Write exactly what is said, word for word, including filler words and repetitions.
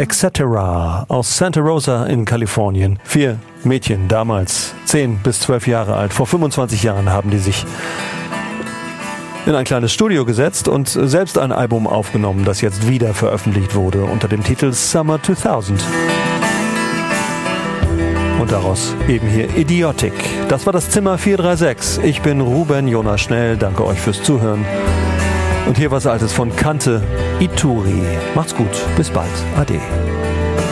et cetera aus Santa Rosa in Kalifornien. Vier Mädchen, damals zehn bis zwölf Jahre alt, vor fünfundzwanzig Jahren haben die sich in ein kleines Studio gesetzt und selbst ein Album aufgenommen, das jetzt wieder veröffentlicht wurde unter dem Titel Summer zweitausend. Und daraus eben hier Idiotic. Das war das Zimmer vier drei sechs. Ich bin Ruben Jonas Schnell, danke euch fürs Zuhören. Und hier was Altes von Kante, Ituri. Macht's gut, bis bald, ade.